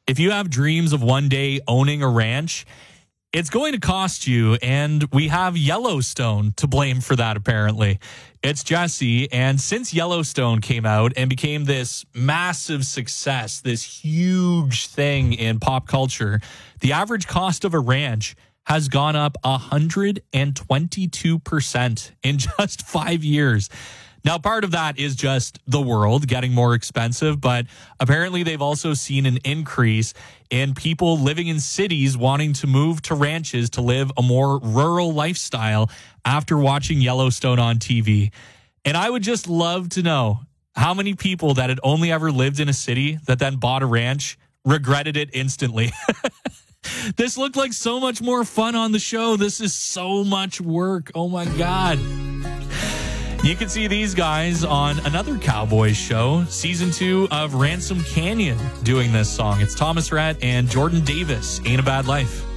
If you have dreams of one day owning a ranch, it's going to cost you, and we have Yellowstone to blame for that, apparently. It's Jesse, and since Yellowstone came out and became this massive success, this huge thing in pop culture, the average cost of a ranch has gone up 122% in just 5 years. Now, part of that is just the world getting more expensive, but apparently they've also seen an increase in people living in cities wanting to move to ranches to live a more rural lifestyle after watching Yellowstone on TV. And I would just love to know how many people that had only ever lived in a city that then bought a ranch regretted it instantly. This looked like so much more fun on the show. This is so much work. Oh my God. You can see these guys on another Cowboys show, season 2 of Ransom Canyon, doing this song. It's Thomas Rhett and Jordan Davis, Ain't a Bad Life.